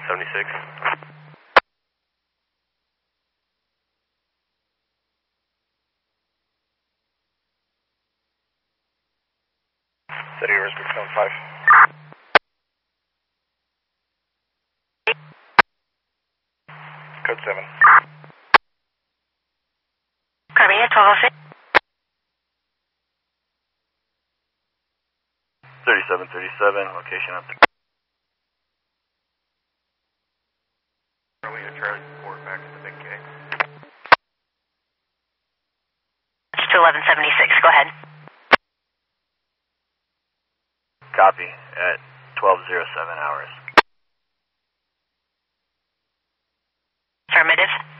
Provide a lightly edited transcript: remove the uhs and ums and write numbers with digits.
1176. City Risk 75. Code 7. Carbina 1206. 3737, location up there. Early to Charlie Ford back to the Big K. It's to 1176, go ahead. Copy at 12:07 hours. Affirmative.